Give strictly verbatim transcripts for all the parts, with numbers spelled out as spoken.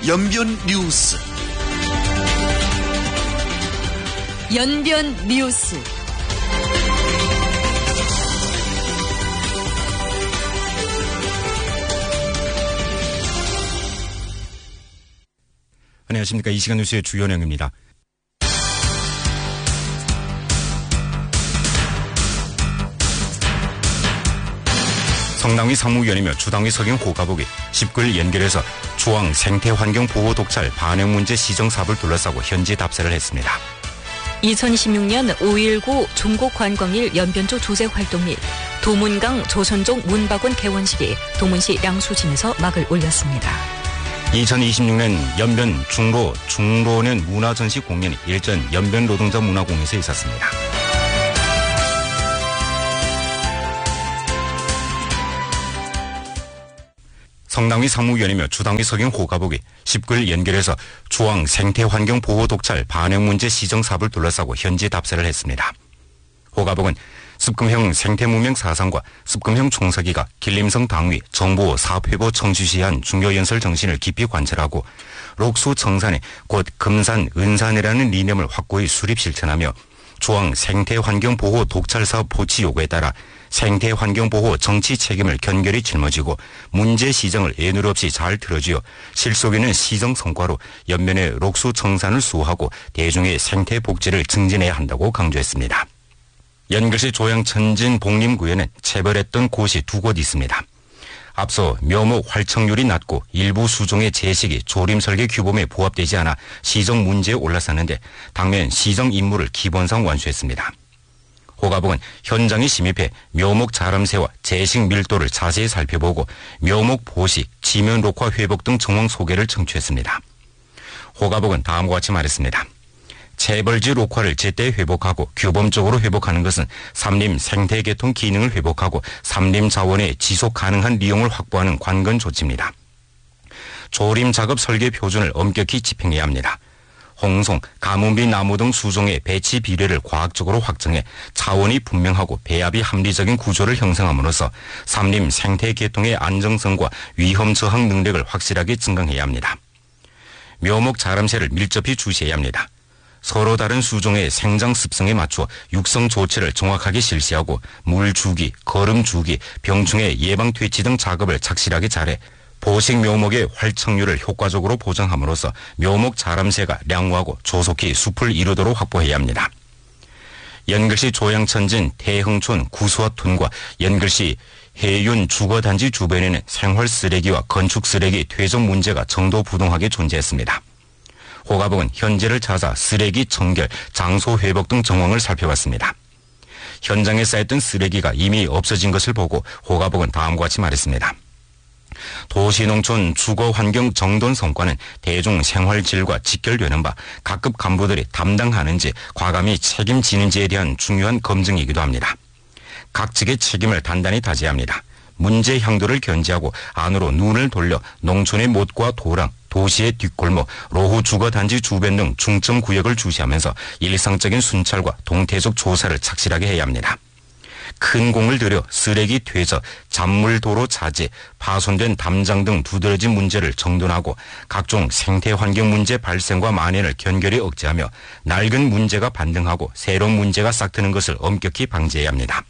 연변 뉴스. 연변 뉴스. 안녕하십니까. 이 시간 뉴스의 주요 내용입니다. 성당위 상무위원이며 주당위 석영 호가복이 십구 일 연결해서 주황 생태환경보호 독찰 반영 문제 시정 사업을 둘러싸고 현지 답사를 했습니다. 이천이십육 년 오일구 중국관광일 연변조 조제활동일 도문강 조선족 문박원 개원식이 도문시 량수진에서 막을 올렸습니다. 이천이십육 년 연변 중로 중로년 문화전시 공연이 일전 연변 노동자 문화공연에서 있었습니다. 성당위 상무위원이며 주당위 석영 호가복이 십구 일 연결해서 주황 생태환경 보호 독찰 반영 문제 시정 사업을 둘러싸고 현지 답사를 했습니다. 호가복은 습금형 생태문명 사상과 습금형 총서기가 길림성 당위 정보 사업회보 청주시한 중요연설 정신을 깊이 관찰하고 록수 청산에 곧 금산 은산이라는 이념을 확고히 수립 실천하며 주황 생태환경보호 독찰사업 보치 요구에 따라 생태환경보호 정치 책임을 견결히 짊어지고 문제 시정을 애누리 없이 잘 들어주어 실속 있는 시정 성과로 연면의 록수 청산을 수호하고 대중의 생태 복지를 증진해야 한다고 강조했습니다. 연결시 조양천진 복림구에는 체벌했던 곳이 두 곳 있습니다. 앞서 묘목 활성률이 낮고 일부 수종의 제식이 조림 설계 규범에 부합되지 않아 시정 문제에 올라섰는데 당면 시정 임무를 기본상 완수했습니다. 호가복은 현장에 침입해 묘목 자람세와 제식 밀도를 자세히 살펴보고 묘목 보식, 지면 녹화 회복 등 정황 소개를 청취했습니다. 호가복은 다음과 같이 말했습니다. 체벌지 녹화를 제때 회복하고 규범적으로 회복하는 것은 삼림 생태계통 기능을 회복하고 삼림 자원의 지속 가능한 이용을 확보하는 관건 조치입니다. 조림 작업 설계 표준을 엄격히 집행해야 합니다. 홍송, 가뭄비 나무 등 수종의 배치 비례를 과학적으로 확정해 차원이 분명하고 배합이 합리적인 구조를 형성함으로써 삼림 생태계통의 안정성과 위험 저항 능력을 확실하게 증강해야 합니다. 묘목 자람세를 밀접히 주시해야 합니다. 서로 다른 수종의 생장 습성에 맞춰 육성 조치를 정확하게 실시하고 물 주기, 거름 주기, 병충해 예방 퇴치 등 작업을 착실하게 잘해 보식 묘목의 활착률을 효과적으로 보장함으로써 묘목 자람세가 량호하고 조속히 숲을 이루도록 확보해야 합니다. 연결시 조양천진 태흥촌 구수화톤과 연결시 해윤 주거단지 주변에는 생활 쓰레기와 건축 쓰레기 퇴적 문제가 정도부동하게 존재했습니다. 호가복은 현재를 찾아 쓰레기 청결, 장소 회복 등 정황을 살펴봤습니다. 현장에 쌓였던 쓰레기가 이미 없어진 것을 보고 호가복은 다음과 같이 말했습니다. 도시농촌 주거환경 정돈 성과는 대중 생활질과 직결되는 바 각급 간부들이 담당하는지 과감히 책임지는지에 대한 중요한 검증이기도 합니다. 각 측의 책임을 단단히 다져야 합니다. 문제 향도를 견지하고 안으로 눈을 돌려 농촌의 못과 도랑, 도시의 뒷골목, 로후 주거단지 주변 등 중점 구역을 주시하면서 일상적인 순찰과 동태적 조사를 착실하게 해야 합니다. 큰 공을 들여 쓰레기 퇴저, 잔물 도로 자제, 파손된 담장 등 두드러진 문제를 정돈하고 각종 생태환경 문제 발생과 만연을 견결히 억제하며 낡은 문제가 반등하고 새로운 문제가 싹트는 것을 엄격히 방지해야 합니다.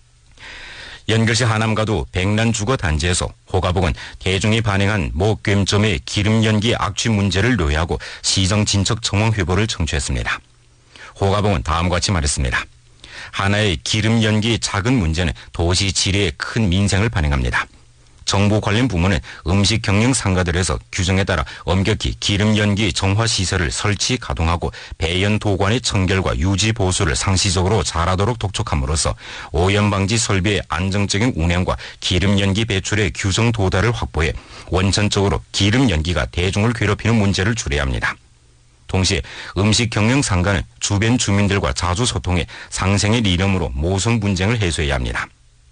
연결시 하남가도 백란주거단지에서 호가복은 대중이 반영한 목괸점의 기름연기 악취 문제를 노회하고 시정 진척 정황 회보를 청취했습니다. 호가복은 다음과 같이 말했습니다. 하나의 기름연기 작은 문제는 도시 지리에 큰 민생을 반영합니다. 정부 관련 부문은 음식 경영 상가들에서 규정에 따라 엄격히 기름연기 정화시설을 설치 가동하고 배연 도관의 청결과 유지 보수를 상시적으로 잘하도록 독촉함으로써 오염방지 설비의 안정적인 운행과 기름연기 배출의 규정 도달을 확보해 원천적으로 기름연기가 대중을 괴롭히는 문제를 줄여야 합니다. 동시에 음식 경영 상가는 주변 주민들과 자주 소통해 상생의 이념으로 모순 분쟁을 해소해야 합니다.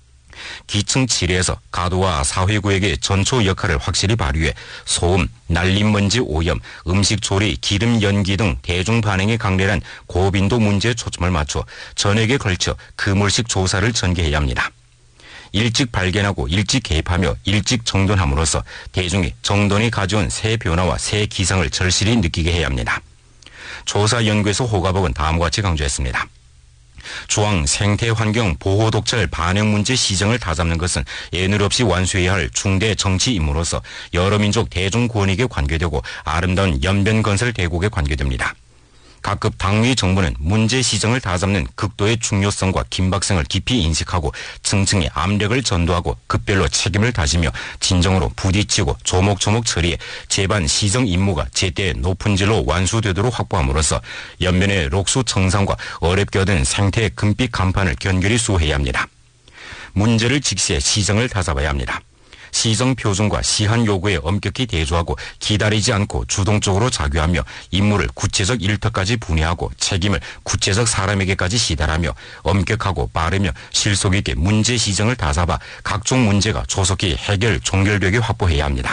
기층 지뢰에서 가도와 사회구역의 전초 역할을 확실히 발휘해 소음, 날림먼지 오염, 음식 조리, 기름 연기 등 대중 반응이 강렬한 고빈도 문제에 초점을 맞춰 전역에 걸쳐 그물식 조사를 전개해야 합니다. 일찍 발견하고 일찍 개입하며 일찍 정돈함으로써 대중이 정돈이 가져온 새 변화와 새 기상을 절실히 느끼게 해야 합니다. 조사연구소 호가복은 다음과 같이 강조했습니다. 주황 생태환경 보호 독철 반영 문제 시정을 다잡는 것은 예늘 없이 완수해야 할 중대 정치 임무로서 여러 민족 대중 권익에 관계되고 아름다운 연변 건설 대국에 관계됩니다. 각급 당위 정부는 문제 시정을 다잡는 극도의 중요성과 긴박성을 깊이 인식하고 층층이 압력을 전도하고 급별로 책임을 다지며 진정으로 부딪히고 조목조목 처리해 제반 시정 임무가 제때 높은 질로 완수되도록 확보함으로써 연면의 록수 청산과 어렵게 얻은 생태의 금빛 간판을 견결히 수호해야 합니다. 문제를 직시해 시정을 다잡아야 합니다. 시정 표준과 시한 요구에 엄격히 대조하고 기다리지 않고 주동적으로 자규하며 임무를 구체적 일터까지 분해하고 책임을 구체적 사람에게까지 시달하며 엄격하고 빠르며 실속 있게 문제 시정을 다잡아 각종 문제가 조속히 해결 종결되게 확보해야 합니다.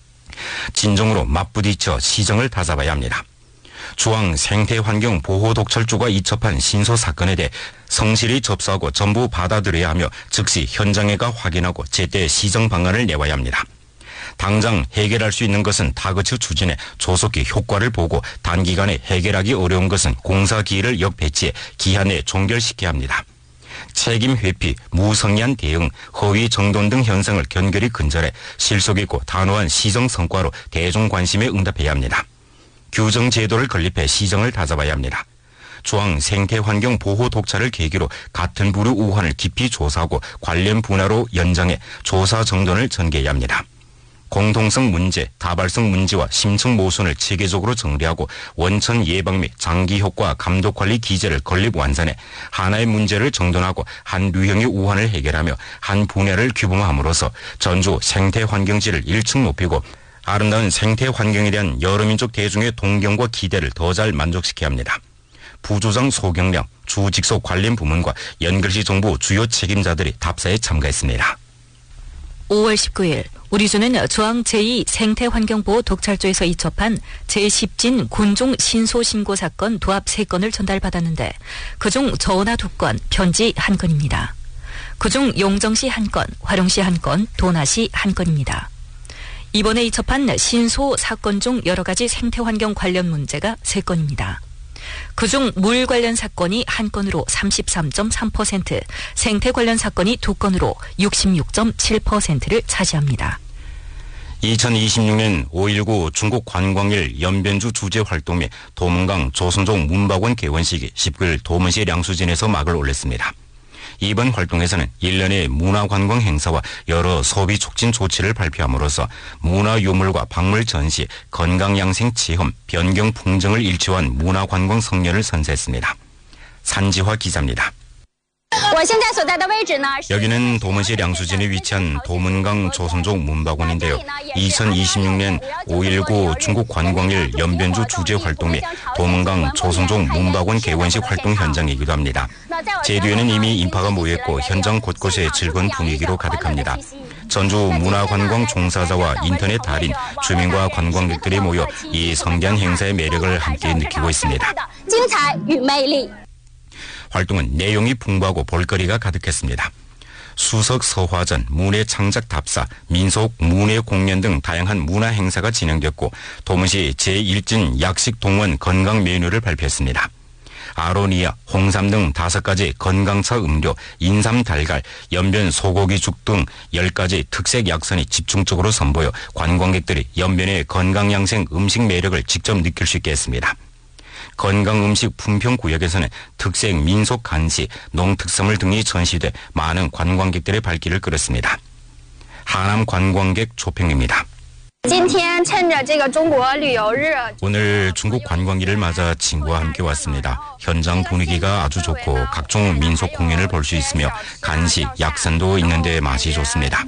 진정으로 맞부딪혀 시정을 다잡아야 합니다. 주황 생태환경 보호 독철주가 이첩한 신소 사건에 대해 성실히 접수하고 전부 받아들여야 하며 즉시 현장에 가 확인하고 제때 시정 방안을 내와야 합니다. 당장 해결할 수 있는 것은 다그쳐 추진해 조속히 효과를 보고 단기간에 해결하기 어려운 것은 공사 기일을 역배치해 기한 내에 종결시켜야 합니다. 책임 회피, 무성의한 대응, 허위 정돈 등 현상을 견결히 근절해 실속 있고 단호한 시정 성과로 대중 관심에 응답해야 합니다. 규정 제도를 건립해 시정을 다잡아야 합니다. 주황 생태환경 보호 독차를 계기로 같은 부류 우환을 깊이 조사하고 관련 분야로 연장해 조사 정돈을 전개해야 합니다. 공통성 문제, 다발성 문제와 심층 모순을 체계적으로 정리하고 원천 예방 및 장기 효과 감독 관리 기제를 건립 완산해 하나의 문제를 정돈하고 한 류형의 우환을 해결하며 한 분야를 규범함으로써 전주 생태환경지를 일층 높이고 아름다운 생태 환경에 대한 여러 민족 대중의 동경과 기대를 더 잘 만족시켜야 합니다. 부조장 소경량, 주 직속 관련 부문과 연결시 정부 주요 책임자들이 답사에 참가했습니다. 오월 십구일 우리주는 주황 제이 생태환경보호 독찰조에서 이첩한 제십진 군중 신소신고 사건 도합 세 건을 전달받았는데 그중 전화 두 건, 편지 한 건입니다. 그중 용정시 한 건, 화룡시 한 건, 도나시 한 건입니다. 이번에 이첩한 신소 사건 중 여러 가지 생태환경 관련 문제가 세 건입니다. 그중 물 관련 사건이 한 건으로 삼십삼 점 삼 퍼센트, 생태 관련 사건이 두 건으로 육십육 점 칠 퍼센트를 차지합니다. 이천이십육년 오일구 중국 관광일 연변주 주재 활동 및 도문강 조선족 문박원 개원식이 십구일 도문시 량수진에서 막을 올렸습니다. 이번 활동에서는 일련의 문화관광 행사와 여러 소비 촉진 조치를 발표함으로써 문화유물과 박물 전시, 건강양생 체험, 변경 풍정을 일치한 문화관광 성년을 선사했습니다. 산지화 기자입니다. 여기는 도문시 량수진에 위치한 도문강 조선족 문박원인데요. 이천이십육년 오일구 중국 관광일 연변주 주재 활동 및 도문강 조선족 문박원 개원식 활동 현장이기도 합니다. 제 뒤에는 이미 인파가 모여있고 현장 곳곳에 즐거운 분위기로 가득합니다. 전주 문화관광 종사자와 인터넷 달인, 주민과 관광객들이 모여 이 성대한 행사의 매력을 함께 느끼고 있습니다. 활동은 내용이 풍부하고 볼거리가 가득했습니다. 수석 서화전, 문예 창작 답사, 민속 문예 공연 등 다양한 문화 행사가 진행됐고 도문시 제일진 약식 동원 건강 메뉴를 발표했습니다. 아로니아, 홍삼 등 다섯 가지 건강차 음료, 인삼 달걀, 연변 소고기죽 등 열 가지 특색 약선이 집중적으로 선보여 관광객들이 연변의 건강양생 음식 매력을 직접 느낄 수 있게 했습니다. 건강음식 품평구역에서는 특색 민속 간식, 농특산물 등이 전시돼 많은 관광객들의 발길을 끌었습니다. 하남 관광객 조평입니다. 오늘 중국 관광일을 맞아 친구와 함께 왔습니다. 현장 분위기가 아주 좋고 각종 민속 공연을 볼 수 있으며 간식, 약산도 있는데 맛이 좋습니다.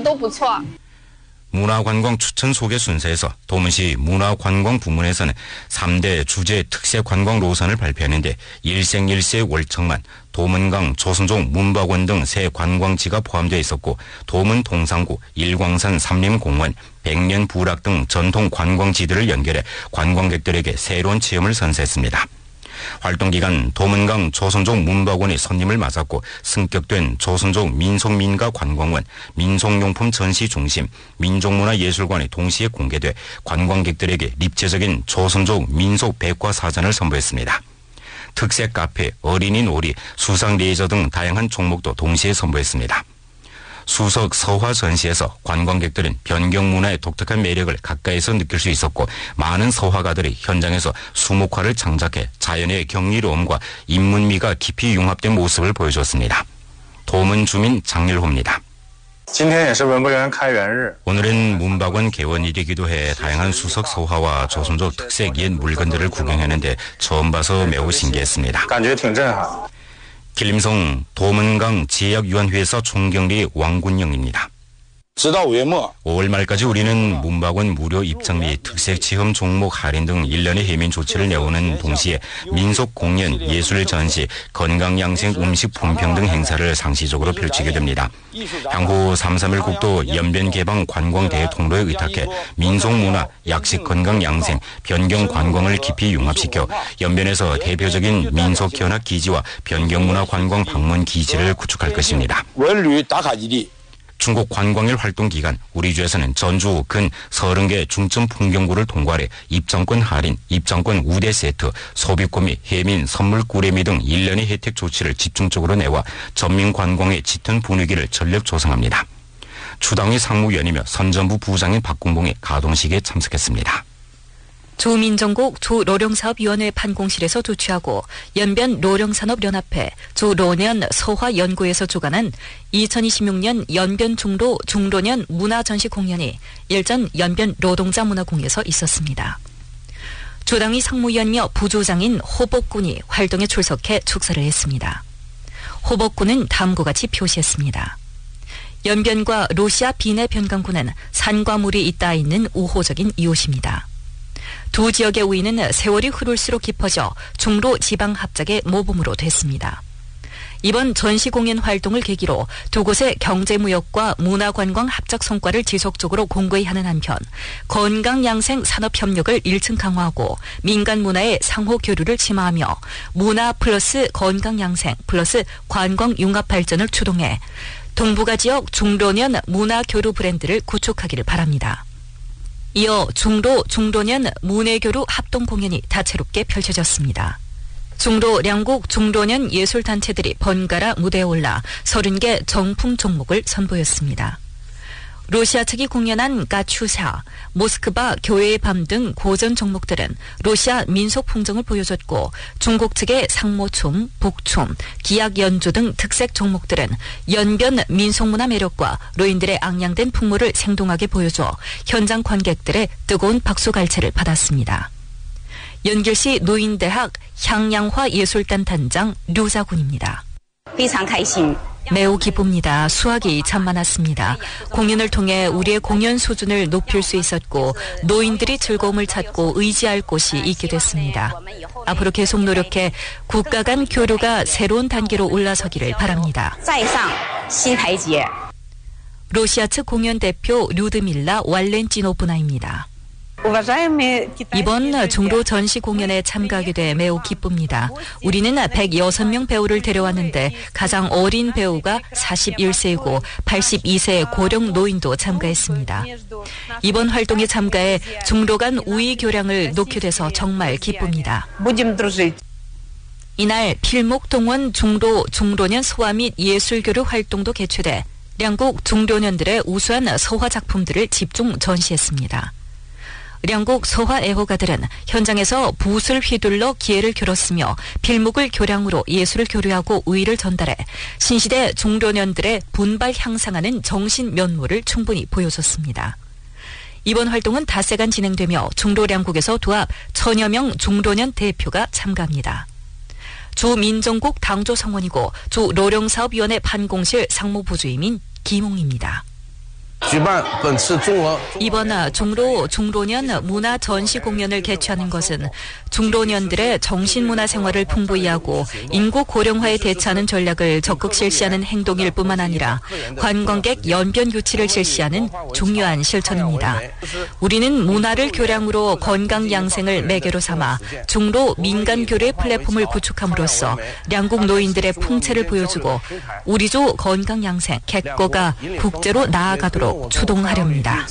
문화관광 추천 소개 순서에서 도문시 문화관광 부문에서는 삼 대 주제 특색 관광 노선을 발표했는데 일생일세 월청만, 도문강, 조선족 문박원 등 세 관광지가 포함되어 있었고 도문 동상구, 일광산 삼림공원, 백년 부락 등 전통 관광지들을 연결해 관광객들에게 새로운 체험을 선사했습니다. 활동기간 도문강 조선족 문박원이 손님을 맞았고 승격된 조선족 민속민가 관광원, 민속용품 전시 중심, 민족문화예술관이 동시에 공개돼 관광객들에게 입체적인 조선족 민속 백과사전을 선보였습니다. 특색 카페, 어린이 놀이, 수상 레이저 등 다양한 종목도 동시에 선보였습니다. 수석 서화 전시에서 관광객들은 변경 문화의 독특한 매력을 가까이서 느낄 수 있었고 많은 서화가들이 현장에서 수목화를 장작해 자연의 경이로움과 인문미가 깊이 융합된 모습을 보여줬습니다. 도문 주민 장일호입니다. 오늘은 문박원 개원일이기도 해 다양한 수석 서화와 조선족 특색 옛 물건들을 구경했는데 처음 봐서 매우 신기했습니다. 길림성 도문강 제약위원회에서 총경리 왕군영입니다. 오월 말까지 우리는 문박원 무료 입장 및 특색 체험 종목 할인 등 일련의 해민 조치를 내오는 동시에 민속 공연, 예술 전시, 건강양생 음식 품평 등 행사를 상시적으로 펼치게 됩니다. 향후 삼, 삼일 국도 연변개방 관광대회 통로에 의탁해 민속문화, 약식 건강양생, 변경 관광을 깊이 융합시켜 연변에서 대표적인 민속현악 기지와 변경문화 관광 방문 기지를 구축할 것입니다. 중국 관광일 활동 기간 우리 주에서는 전주 근 서른 개 중점 풍경구를 통과해 입장권 할인, 입장권 우대 세트, 소비권 및 해민, 선물 꾸레미 등 일련의 혜택 조치를 집중적으로 내와 전민 관광의 짙은 분위기를 전력 조성합니다. 추당위 상무위원이며 선전부 부장인 박군봉이 가동식에 참석했습니다. 조민정국 조로령사업위원회 판공실에서 조치하고 연변로령산업연합회 조로년 서화연구에서 주관한 이천이십육 년 연변중로 중로년 문화전시 공연이 일전 연변노동자문화공에서 있었습니다. 조당위 상무위원이며 부조장인 호복군이 활동에 출석해 축사를 했습니다. 호복군은 다음과 같이 표시했습니다. 연변과 러시아 비내 변강구는 산과 물이 잇닿아 있는 우호적인 이웃입니다. 두 지역의 우위는 세월이 흐를수록 깊어져 중로 지방 합작의 모범으로 됐습니다. 이번 전시 공연 활동을 계기로 두 곳의 경제무역과 문화관광 합작 성과를 지속적으로 공고히 하는 한편 건강양생 산업협력을 일 층 강화하고 민간 문화의 상호 교류를 심화하며 문화 플러스 건강양생 플러스 관광 융합 발전을 추동해 동북아 지역 중로년 문화교류 브랜드를 구축하기를 바랍니다. 이어 중로, 중로년 문예교류 합동 공연이 다채롭게 펼쳐졌습니다. 중로, 량국, 중로년 예술단체들이 번갈아 무대에 올라 서른 개 정품 종목을 선보였습니다. 러시아 측이 공연한 까추사, 모스크바 교회의 밤 등 고전 종목들은 러시아 민속 풍정을 보여줬고 중국 측의 상모춤, 복춤, 기악 연주 등 특색 종목들은 연변 민속문화 매력과 노인들의 앙양된 풍모를 생동하게 보여줘 현장 관객들의 뜨거운 박수갈채를 받았습니다. 연길시 노인대학 향양화 예술단 단장 류자군입니다. 매우 기쁩니다. 수확이 참 많았습니다. 공연을 통해 우리의 공연 수준을 높일 수 있었고 노인들이 즐거움을 찾고 의지할 곳이 있게 됐습니다. 앞으로 계속 노력해 국가 간 교류가 새로운 단계로 올라서기를 바랍니다. 러시아 측 공연 대표 류드밀라 왈렌티노브나입니다. 이번 중로 전시 공연에 참가하게 돼 매우 기쁩니다. 우리는 백육 명 배우를 데려왔는데 가장 어린 배우가 사십일 세이고 팔십이 세의 고령 노인도 참가했습니다. 이번 활동에 참가해 중로 간 우위 교량을 놓게 돼서 정말 기쁩니다. 이날 필목동원 중로, 중로년 서화 및 예술교류 활동도 개최돼 량국 중로년들의 우수한 서화 작품들을 집중 전시했습니다. 량국 서화 애호가들은 현장에서 붓을 휘둘러 기회를 겨뤘으며 필목을 교량으로 예술을 교류하고 우위를 전달해 신시대 중로년들의 분발 향상하는 정신 면모를 충분히 보여줬습니다. 이번 활동은 닷새간 진행되며 중로 량국에서 도합 천여 명 중로년 대표가 참가합니다. 조민정국 당조 성원이고 조로령사업위원회 판공실 상무부주임인 김홍입니다. 이번 종로 중로년 문화 전시 공연을 개최하는 것은 중로년들의 정신문화 생활을 풍부히 하고 인구 고령화에 대처하는 전략을 적극 실시하는 행동일 뿐만 아니라 관광객 연변 유치를 실시하는 중요한 실천입니다. 우리는 문화를 교량으로 건강 양생을 매개로 삼아 중로 민간 교류의 플랫폼을 구축함으로써 양국 노인들의 풍채를 보여주고 우리조 건강 양생 객거가 국제로 나아가도록 추동하렵니다.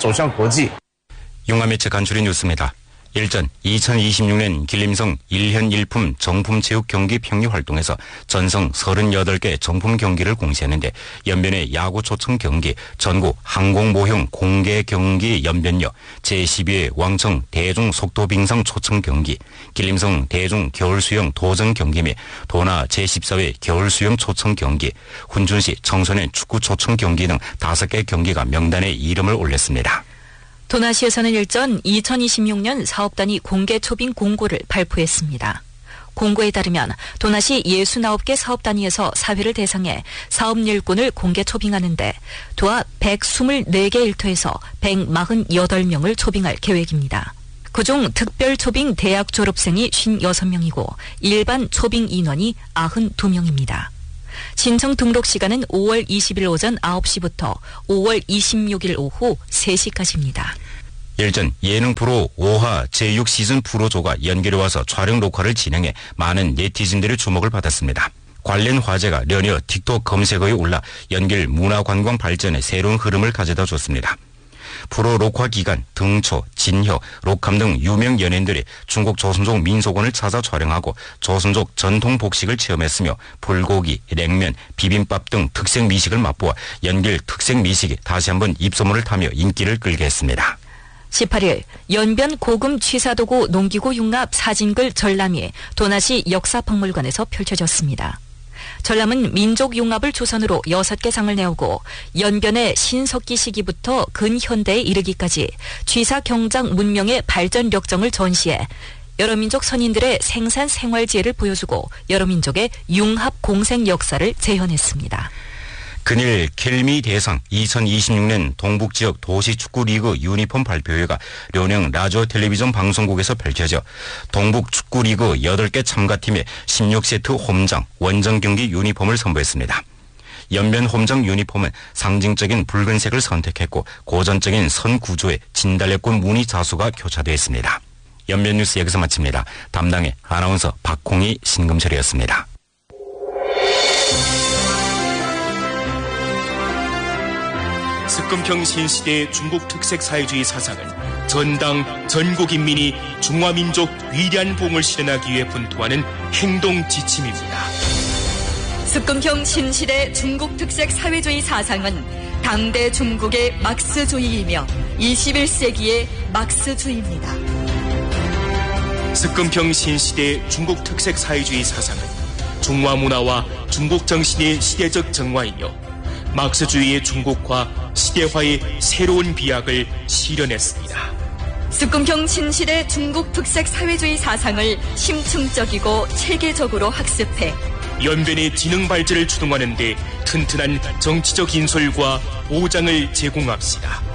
용암매체 간추린 뉴스입니다. 일전 이천이십육년 길림성 일현 일품 정품체육 경기 평리 활동에서 전성 서른여덟 개 정품 경기를 공시했는데 연변의 야구 초청 경기, 전국 항공모형 공개 경기 연변여, 제십이회 왕청 대중 속도 빙상 초청 경기, 길림성 대중 겨울수영 도전 경기 및 도나 제십사회 겨울수영 초청 경기, 훈준시 청소년 축구 초청 경기 등 다섯 개 경기가 명단에 이름을 올렸습니다. 도나시에서는 일전 이천이십육년 사업단위 공개 초빙 공고를 발표했습니다. 공고에 따르면 도나시 육십구 개 사업단위에서 사회를 대상해 사업 일꾼을 공개 초빙하는데 도합 백이십사 개 일터에서 백사십팔 명을 초빙할 계획입니다. 그중 특별 초빙 대학 졸업생이 오십육 명이고 일반 초빙 인원이 구십이 명입니다. 신청 등록 시간은 오월 이십일 오전 아홉 시부터 오월 이십육일 오후 세 시까지입니다. 일전 예능 프로 오화 제육 시즌 프로조가 연결해 와서 촬영 녹화를 진행해 많은 네티즌들의 주목을 받았습니다. 관련 화제가 연이어 틱톡 검색어에 올라 연길 문화관광 발전에 새로운 흐름을 가져다 줬습니다. 프로 녹화 기간 등초, 진효, 록함 등 유명 연예인들이 중국 조선족 민속원을 찾아 촬영하고 조선족 전통 복식을 체험했으며 불고기, 냉면, 비빔밥 등 특색 미식을 맛보아 연길 특색 미식이 다시 한번 입소문을 타며 인기를 끌게 했습니다. 십팔일 연변 고금 취사도구 농기구 융합 사진글 전람이 도나시 역사박물관에서 펼쳐졌습니다. 전람은 민족 융합을 조선으로 여섯 개 상을 내오고 연변의 신석기 시기부터 근현대에 이르기까지 취사 경장 문명의 발전 력정을 전시해 여러 민족 선인들의 생산 생활 지혜를 보여주고 여러 민족의 융합 공생 역사를 재현했습니다. 근일 켈미 대상 이천이십육년 동북지역 도시축구리그 유니폼 발표회가 련영 라디오 텔레비전 방송국에서 펼쳐져 동북축구리그 여덟 개 참가팀의 십육 세트 홈장, 원정 경기 유니폼을 선보였습니다. 연변 홈장 유니폼은 상징적인 붉은색을 선택했고 고전적인 선 구조에 진달래꽃 무늬 자수가 교차되어 있습니다. 연변 뉴스 여기서 마칩니다. 담당의 아나운서 박홍희, 신금철이었습니다. 습금평 신시대의 중국 특색 사회주의 사상은 전당, 전국인민이 중화민족 위대한 봉을 실현하기 위해 분투하는 행동 지침입니다. 습금평 신시대 중국 특색 사회주의 사상은 당대 중국의 막스주의이며 이십일 세기의 막스주의입니다. 습금평 신시대 중국 특색 사회주의 사상은 중화 문화와 중국 정신의 시대적 정화이며 막스주의의 중국화, 시대화의 새로운 비약을 실현했습니다. 습금평 신시대 중국 특색 사회주의 사상을 심층적이고 체계적으로 학습해 연변의 지능 발전을 추동하는 데 튼튼한 정치적 인솔과 보장을 제공합시다.